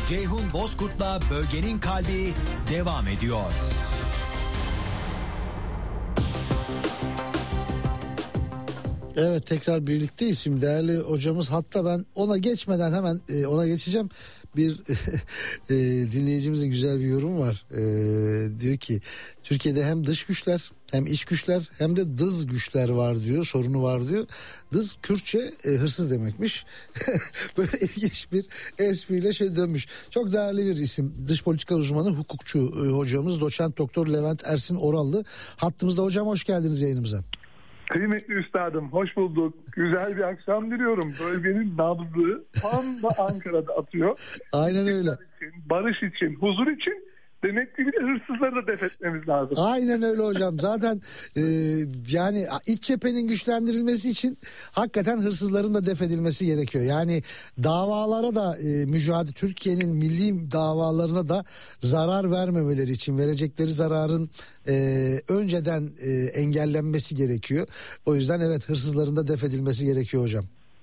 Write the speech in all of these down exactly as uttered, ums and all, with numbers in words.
Ceyhun Bozkurt'la Bölgenin Kalbi devam ediyor. Evet, tekrar birlikteyiz şimdi değerli hocamız. Hatta ben ona geçmeden hemen e, ona geçeceğim. Bir e, dinleyicimizin güzel bir yorumu var. E, diyor ki Türkiye'de hem dış güçler hem iç güçler hem de dız güçler var diyor. Sorunu var diyor. Dız Kürtçe e, hırsız demekmiş. Böyle ilginç bir espriyle şey dönmüş. Çok değerli bir isim. Dış politika uzmanı, hukukçu e, hocamız Doçent Doktor Levent Ersin Orallı. Hattımızda hocam, hoş geldiniz yayınımıza. Kıymetli üstadım, hoş bulduk. Güzel bir akşam diliyorum. Bölgenin nabzı tam da Ankara'da atıyor. Aynen öyle. İçin, barış için, huzur için, demek ki bir de hırsızları da def etmemiz lazım. Aynen öyle hocam. Zaten e, yani iç cephenin güçlendirilmesi için hakikaten hırsızların da def edilmesi gerekiyor. Yani davalara da e, mücadele, Türkiye'nin milli davalarına da zarar vermemeleri için verecekleri zararın e, önceden e, engellenmesi gerekiyor. O yüzden evet, hırsızların da def edilmesi gerekiyor hocam.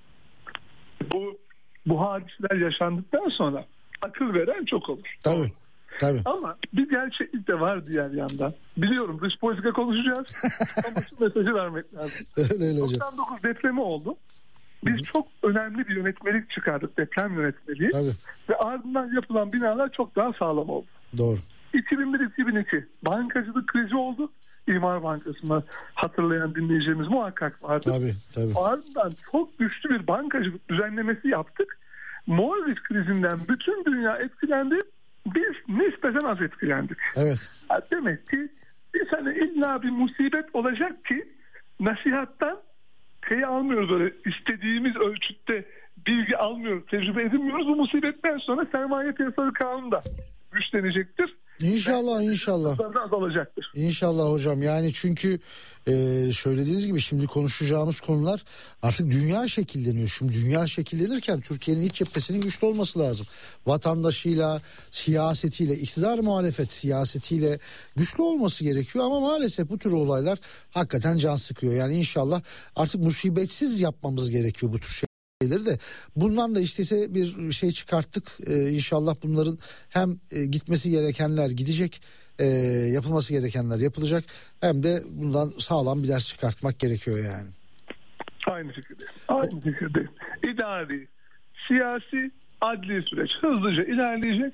Bu bu hadiseler yaşandıktan sonra akıl veren çok olur. Tabii. Tabii. Ama bir gerçeklik de var diğer yandan. Biliyorum, dış politika konuşacağız ama şu mesajı vermek lazım. Öyle öyle hocam. doksan dokuz depremi oldu. Biz Hı-hı. çok önemli bir yönetmelik çıkardık, deprem yönetmeliği. Tabii. Ve ardından yapılan binalar çok daha sağlam oldu. Doğru. iki bin bir iki bin iki bankacılık krizi oldu. İmar Bankası'nı hatırlayan dinleyicilerimiz muhakkak vardı. Tabii, tabii. Ardından çok güçlü bir bankacılık düzenlemesi yaptık. Mortgage krizinden bütün dünya etkilendi. Biz nispeten az etkilendik. Evet. Demek ki biz hani illa bir musibet olacak ki nasihattan şey almıyoruz, öyle istediğimiz ölçütte bilgi almıyoruz, tecrübe edinmiyoruz. Bu musibetten sonra sermaye piyasaları kanunu da güçlenecektir. İnşallah ben, inşallah. Azalacaktır. İnşallah hocam, yani çünkü e, söylediğiniz gibi şimdi konuşacağımız konular artık dünya şekilleniyor. Şimdi dünya şekillenirken Türkiye'nin iç cephesinin güçlü olması lazım. Vatandaşıyla, siyasetiyle, iktidar muhalefet siyasetiyle güçlü olması gerekiyor. Ama maalesef bu tür olaylar hakikaten can sıkıyor. Yani inşallah artık musibetsiz yapmamız gerekiyor bu tür şey. De bundan da işte bir şey çıkarttık. Ee, inşallah bunların hem e, gitmesi gerekenler gidecek, e, yapılması gerekenler yapılacak, hem de bundan sağlam bir ders çıkartmak gerekiyor yani. Aynı fikirdeyim. Aynı fikirdeyim. İdari, siyasi, adli süreç hızlıca ilerleyecek.